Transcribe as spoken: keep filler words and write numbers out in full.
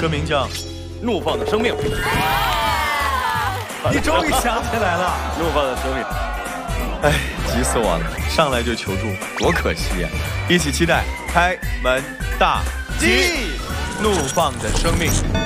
歌名叫《怒放的生命》。 你终于想起来了， 怒放的生命。哎，急死我了！上来就求助，多可惜呀！一起期待开门大吉，怒放的生命。